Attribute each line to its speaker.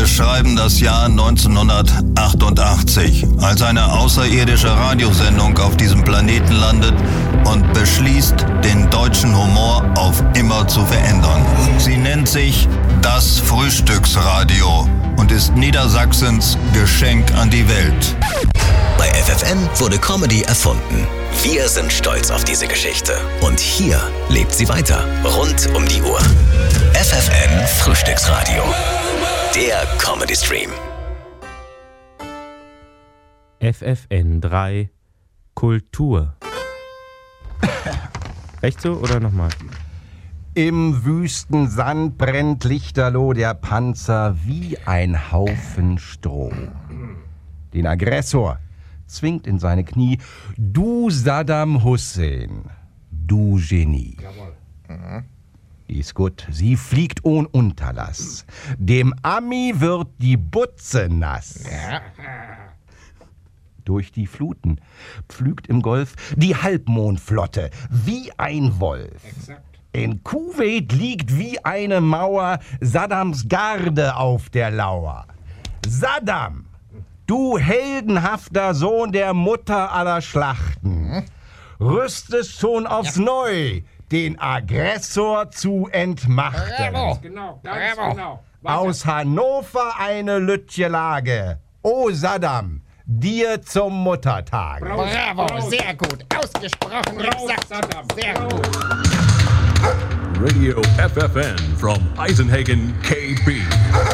Speaker 1: Wir schreiben das Jahr 1988, als eine außerirdische Radiosendung auf diesem Planeten landet und beschließt, den deutschen Humor auf immer zu verändern. Sie nennt sich das Frühstücksradio und ist Niedersachsens Geschenk an die Welt.
Speaker 2: Bei FFN wurde Comedy erfunden. Wir sind stolz auf diese Geschichte. Und hier lebt sie weiter, rund um die Uhr. FFN Frühstücksradio. Der Comedy Stream.
Speaker 3: FFN 3 Kultur. Recht so oder nochmal?
Speaker 4: Im wüsten Sand brennt lichterloh der Panzer wie ein Haufen Stroh. Den Aggressor zwingt in seine Knie: Du Saddam Hussein, du Genie. Die ist gut, sie fliegt ohne Unterlass. Dem Ami wird die Butze nass. Durch die Fluten pflügt im Golf die Halbmondflotte wie ein Wolf. In Kuwait liegt wie eine Mauer Saddams Garde auf der Lauer. Saddam, du heldenhafter Sohn der Mutter aller Schlachten, rüstest schon aufs Neu, den Aggressor zu entmachten.
Speaker 5: Bravo. Genau, ganz genau.
Speaker 4: Aus Hannover eine lütje Lage. O Saddam, dir zum Muttertag.
Speaker 5: Bravo, sehr gut. Ausgesprochen exakt.
Speaker 6: Saddam.
Speaker 5: Sehr gut.
Speaker 7: Radio FFN from Eisenhagen, KB.